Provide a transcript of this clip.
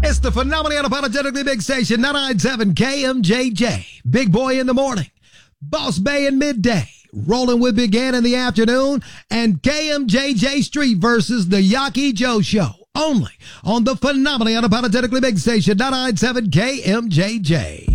It's the phenomenally unapologetically big station, 997 KMJJ. Big Boy in the morning, Boss Bay in midday, Rolling with Big Ed in the afternoon, and KMJJ Street versus the Yaki Joe Show. Only on the phenomenally unapologetically big station, 997 KMJJ.